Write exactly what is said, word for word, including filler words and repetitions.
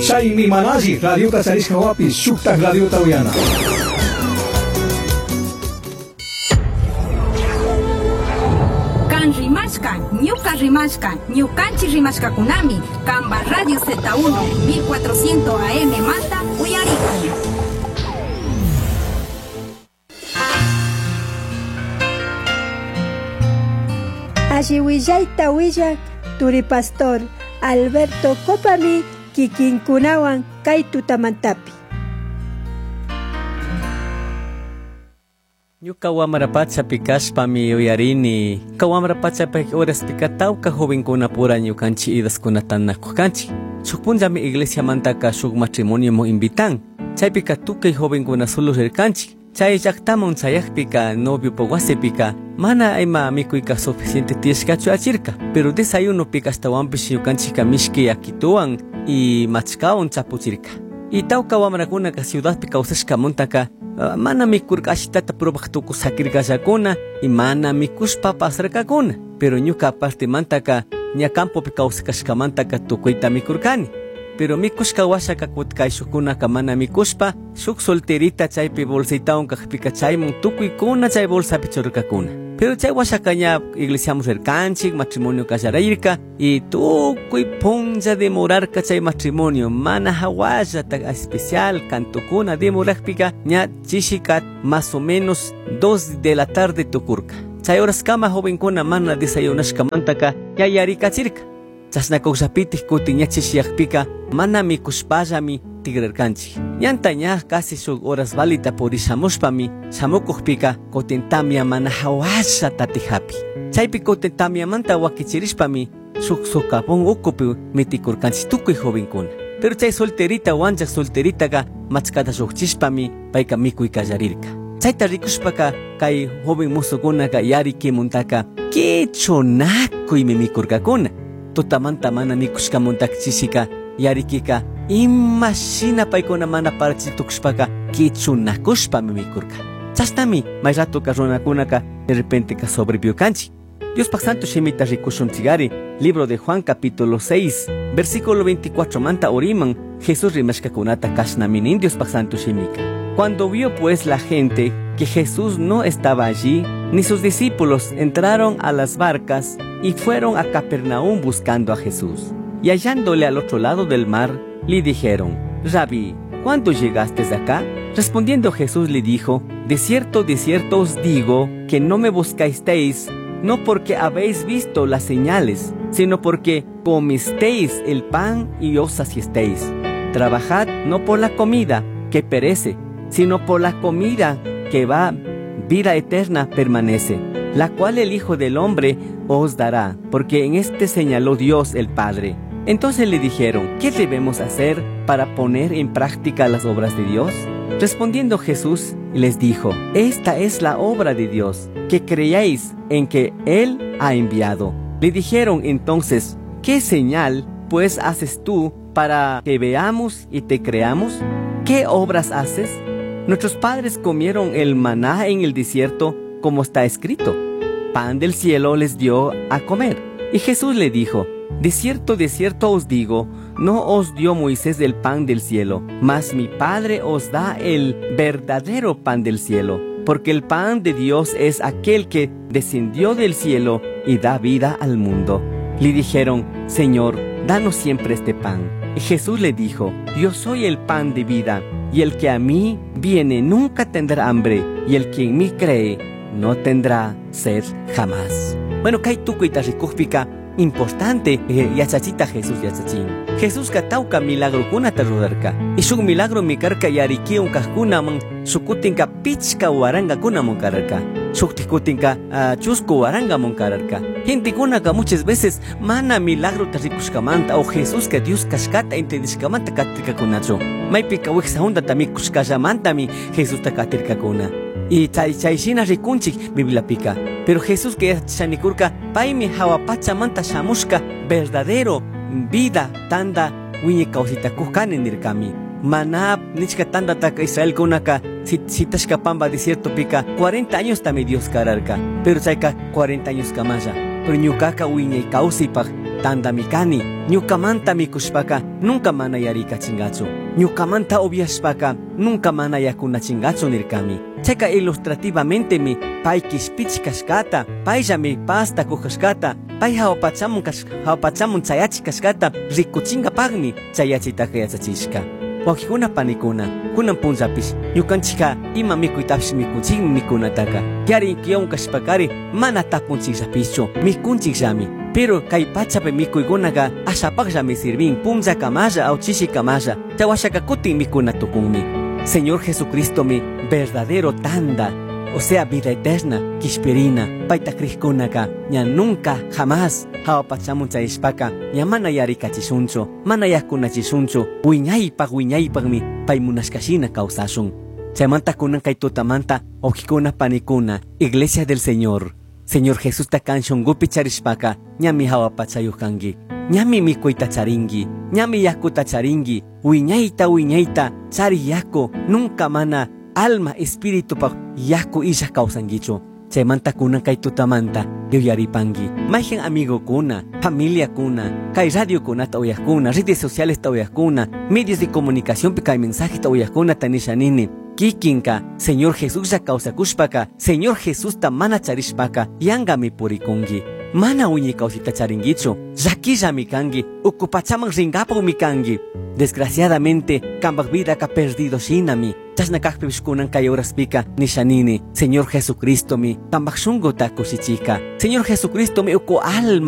Chaymi manashi radio kasarishka wapis shukta radio tauyana. Kan rimashka, ñuka rimashka, ñukanchi rimashka kunami, Kamba Radio Z uno mil cuatrocientos A M manta uyariku. Ashiwillaita willak Turi Pastor Alberto Copami kikinkunawan kay tutamantapi. Ñuka wamarapacha pikashpami uyarini kawamarapachapi horas pikatawka jovenkuna pura ñukanchi idaskunata nakukanchi. Shuk punllami iglesia mantaka shuk matrimonio mo invitan. Chaypika tukay jovenkuna solo rirkanchi. Chay llaktaman chayakpika novio pawasipika mana ima mikuyka suficiente tiyashkachu achirka. Pero desayuno pika hasta wampish ñukanchika mishki yakituwan y machkawan chapuchirka. Y tawka wamrakunaka ciudadpi kawsashka montaka Uh, mana mikurka ashitata probaq tukus hakirkallakuna y mana mikushpa pasarkakuna. Pero ñuka aparte mantaka ña campopi kawsakashkamantaka tukuyta mikurkani. Pero mikushka washaka kutkayshukkunaka mana mikushpa shuk solterita chaypi bolsaitawan kaqpika chaymun tukuykuna chay bolsapi churkakuna. Pero chay washaka ña iglesiamun rirkanchik, matrimonio kasharayirka y tukuy punlla demorarka chay matrimonio mana hawallata especial cantukuna demorarpika ña chishika más o menos dos de la tarde tukurka. Chay horas kama jovenkuna mana desayunashkamantaka ya yarikachirka. Chasna kawsapitik kutin ña chishiyakpika mana mikushpallami tigrarkanchik. Ñanta ña casi shuk horas valita puri shamushpami shamukukpika kutin tamya mana hawallata tijapi. Chaypi kutin tamyamanta wakichirishpami shuk sokapun ukupi mitikurkanchik tukuy jovenkuna. Pero chay solterita wanchak solteritaka machkata shukchishpami payka mikuy kallarirka. Chayta rikushpaka kay joven musukunaka yarikimuntaka kichunakuymi mikurkakuna. Tutamanta mana mikushkamuntaka chishika yarikika imashina paykuna mana parachitukushpaka kichunakushpami mikurka. Chasnami may ratuka runakunaka de repente ka sobreviukanchik. Diospaq Santo Shimita rikushunchigari libro de Juan capítulo seis versículo veinticuatro manta oriman Jesús rimashkakunata kashnaminin Diospaq Santo Shimika. Cuando vio pues la gente que Jesús no estaba allí, ni sus discípulos entraron a las barcas y fueron a Capernaum buscando a Jesús. Y hallándole al otro lado del mar, le dijeron: Rabí, ¿cuándo llegaste acá? Respondiendo Jesús le dijo: De cierto, de cierto os digo que no me buscasteis, no porque habéis visto las señales, sino porque comisteis el pan y os saciasteis. Trabajad no por la comida que perece, sino por la comida que va, vida eterna permanece, la cual el Hijo del Hombre os dará, porque en este señaló Dios el Padre. Entonces le dijeron: ¿Qué debemos hacer para poner en práctica las obras de Dios? Respondiendo Jesús les dijo: Esta es la obra de Dios, que creáis en que Él ha enviado. Le dijeron entonces: ¿Qué señal pues haces tú para que veamos y te creamos? ¿Qué obras haces? Nuestros padres comieron el maná en el desierto, como está escrito: pan del cielo les dio a comer. Y Jesús le dijo: De cierto, de cierto os digo, no os dio Moisés el pan del cielo, mas mi Padre os da el verdadero pan del cielo, porque el pan de Dios es aquel que descendió del cielo y da vida al mundo. Le dijeron: Señor, danos siempre este pan. Y Jesús le dijo: Yo soy el pan de vida, y el que a mí viene nunca tendrá hambre, y el que en mí cree no tendrá sed jamás. Bueno, kay tukuy tarikujpika importante eh, yachachita Jesús yachachin. Jesús katauka milagro kunata rudarka. Y shuk milagro mikarka yarikiun kajkunaman shukutinka pichka waranga kunamun kararka. Shuktikutinka uh, chusco waranga monkararka. Gente kunaka muchas veces mana milagro tarikushkamanta o Jesús que Dios kashkata entendishkamanta katirka kunacho. Maipika wiksa hunda tamikushkashamanta mi Jesús takatirka kuna. Y chay chayshina rikunchik biblapika. Pero Jesús que shanikurka paimi hawapachamanta shamushka verdadero vida tanda wiñe kausita kukanen nirkami. Manap nichka tanda taka Israel kunaka sitashka pamba desierto pika cuarenta años tami Dios kararka. Pero chayka cuarenta años kamaya. Pero ñukaka wiñe kausipak tanda mikani, ñukamanta mikushpaka nunca mana yarikachingachu. Ñukamanta obviashpaka nunca mana yakunachingachu nirkami. Chayka ilustrativamente mi pay kishpich kashkata, paylla mi pasta kujashkata, pay hawapachamun hawapachamun chayachi kashkata, rikuchinga pagmi chayachitaka yachachishka. Wakikuna panikuna, kunan punzapish, ñukanchika ima mikuytapish mikunchikmi mikunataka. Yari kiyon kashpakari mana tapunchikllapischu, mikunchikllami. Pero kay pachapi mikuykunaqa ashapaqllami sirvin, punzakamalla aw chishikamalla, chawashaka kutin mikuna tukunmi. Señor Jesucristo mi verdadero tanda, o sea vida eterna, kishpirina, paita krishkunaka, ña nunca jamás hawapachamun chayishpaka, ña mana yarikachishunchu, mana yakunachishunchu, wiñaypaq wiñaypaqmi pay munashkashina kawsashun. Chaymanta kunan kay tutamanta, oqikuna panikuna, Iglesia del Señor. Señor Jesús takan shungupi charishpaka, ñami hawapachayuq kangi. Ñami mikuyta charingi, ñami yakuta charingi, wiñayta wiñayta chari yaku, nunca mana alma espíritu pa yaku illa kawsangichu. Chaymanta kunan kay tutamanta yuyaripangi. Mayjin amigo kuna, familia kuna, kay radio kunata uyakuna, redes sociales ta uyakuna, medios de comunicación pi kay mensaje ta uyakuna tanishanini. Kikinka, Señor Jesús ya kawsakushpaka, Señor Jesús ta mana charishpaka, yangami purikungi. Mana uñi kausita charingichu, yakilla mi kangi, ukupachaman ringapo mi kangi. Desgraciadamente, kambak vida ka perdido shinami, chasnakakpishkunan kay oraspika nishanini, Señor Jesucristo mi, kambak shungo ta kusichika. Señor Jesucristo mi uku alma